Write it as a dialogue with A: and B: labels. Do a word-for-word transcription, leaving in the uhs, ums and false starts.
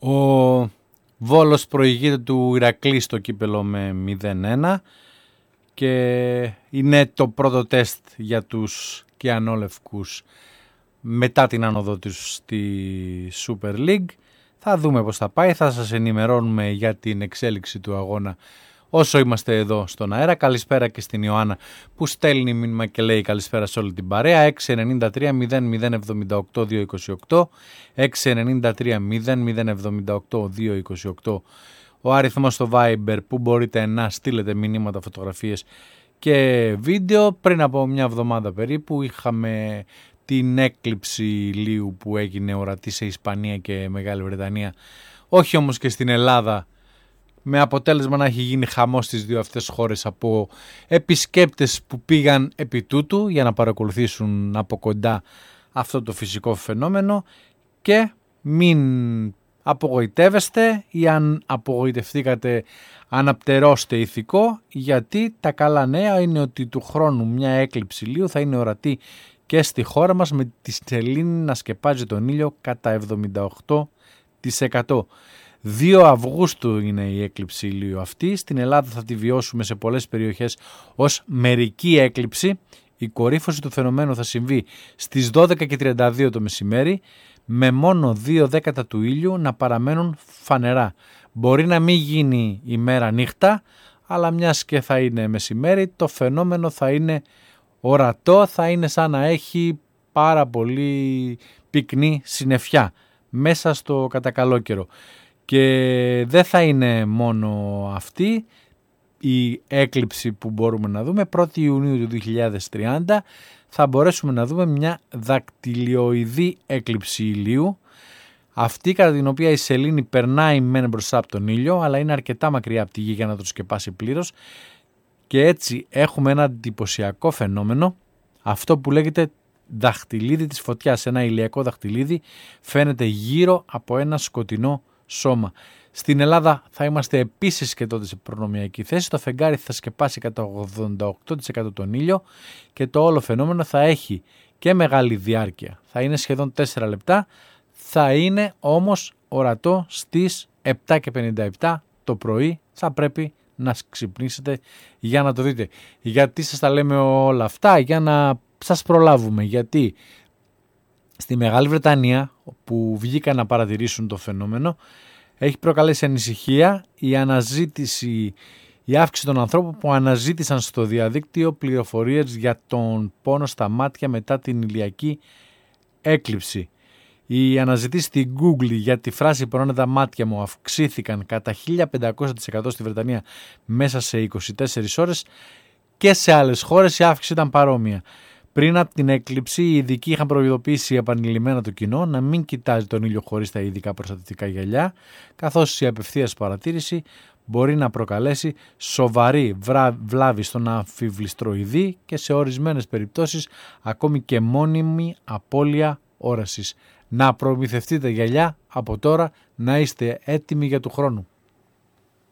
A: Ο Βόλος προηγείται του Ηρακλή στο κύπελο με μηδέν ένα και είναι το πρώτο τεστ για τους κιανόλευκους μετά την άνοδο τους στη Super League. Θα δούμε πώς θα πάει, θα σας ενημερώνουμε για την εξέλιξη του αγώνα όσο είμαστε εδώ στον αέρα. Καλησπέρα και στην Ιωάννα που στέλνει μήνυμα και λέει καλησπέρα σε όλη την παρέα. έξι εννιά τρία μηδέν μηδέν εβδομήντα οκτώ διακόσια είκοσι οκτώ έξι εννιά τρία μηδέν μηδέν εβδομήντα οκτώ διακόσια είκοσι οκτώ ο αριθμός στο Viber που μπορείτε να στείλετε μηνύματα, φωτογραφίες και βίντεο. Πριν από μια εβδομάδα περίπου είχαμε την έκλειψη ηλίου που έγινε ορατή σε Ισπανία και Μεγάλη Βρετανία, όχι όμως και στην Ελλάδα, με αποτέλεσμα να έχει γίνει χαμός στις δύο αυτές χώρες από επισκέπτες που πήγαν επί τούτου για να παρακολουθήσουν από κοντά αυτό το φυσικό φαινόμενο. Και μην απογοητεύεστε ή αν απογοητευτήκατε αναπτερώστε ηθικό, γιατί τα καλά νέα είναι ότι του χρόνου μια έκλειψη ηλίου θα είναι ορατή και στη χώρα μας με τη σελήνη να σκεπάζει τον ήλιο κατά εβδομήντα οκτώ τοις εκατό. δύο Αυγούστου είναι η έκλειψη ηλίου αυτή. Στην Ελλάδα θα τη βιώσουμε σε πολλές περιοχές ως μερική έκλειψη. Η κορύφωση του φαινομένου θα συμβεί στις δώδεκα και τριάντα δύο το μεσημέρι, με μόνο δύο δέκατα του ήλιου να παραμένουν φανερά. Μπορεί να μην γίνει ημέρα νύχτα, αλλά μιας και θα είναι μεσημέρι, το φαινόμενο θα είναι ορατό, θα είναι σαν να έχει πάρα πολύ πυκνή συννεφιά μέσα στο κατακαλόκαιρο. Και δεν θα είναι μόνο αυτή η έκλειψη που μπορούμε να δούμε. πρώτη Ιουνίου του δύο χιλιάδες τριάντα θα μπορέσουμε να δούμε μια δακτυλιοειδή έκλειψη ηλίου, αυτή κατά την οποία η σελήνη περνάει μεν μπροστά από τον ήλιο, αλλά είναι αρκετά μακριά από τη γη για να το σκεπάσει πλήρως, και έτσι έχουμε ένα εντυπωσιακό φαινόμενο, αυτό που λέγεται δαχτυλίδι της φωτιάς. Ένα ηλιακό δαχτυλίδι φαίνεται γύρω από ένα σκοτεινό σώμα. Στην Ελλάδα θα είμαστε επίσης και τότε σε προνομιακή θέση. Το φεγγάρι θα σκεπάσει κατά ογδόντα οκτώ τοις εκατό τον ήλιο και το όλο φαινόμενο θα έχει και μεγάλη διάρκεια. Θα είναι σχεδόν τέσσερα λεπτά, θα είναι όμως ορατό στις επτά και πενήντα επτά το πρωί. Θα πρέπει να ξυπνήσετε για να το δείτε. Γιατί σας τα λέμε όλα αυτά? Για να σας προλάβουμε. Γιατί στη Μεγάλη Βρετανία, που βγήκαν να παρατηρήσουν το φαινόμενο, έχει προκαλέσει ανησυχία η αναζήτηση, η αύξηση των ανθρώπων που αναζήτησαν στο διαδίκτυο πληροφορίες για τον πόνο στα μάτια μετά την ηλιακή έκλειψη. Οι αναζητήσεις στην Google για τη φράση «πονάνε τα μάτια μου» αυξήθηκαν κατά χίλια πεντακόσια τοις εκατό στη Βρετανία μέσα σε είκοσι τέσσερις ώρες, και σε άλλες χώρες η αύξηση ήταν παρόμοια. Πριν από την έκλειψη, οι ειδικοί είχαν προειδοποιήσει επανειλημμένα το κοινό να μην κοιτάζει τον ήλιο χωρίς τα ειδικά προστατευτικά γυαλιά, καθώς η απευθείας παρατήρηση μπορεί να προκαλέσει σοβαρή βλάβη στον αμφιβληστροειδή και σε ορισμένες περιπτώσεις ακόμη και μόνιμη απώλεια όρασης. Να προμηθευτείτε γυαλιά από τώρα, να είστε έτοιμοι για του χρόνου.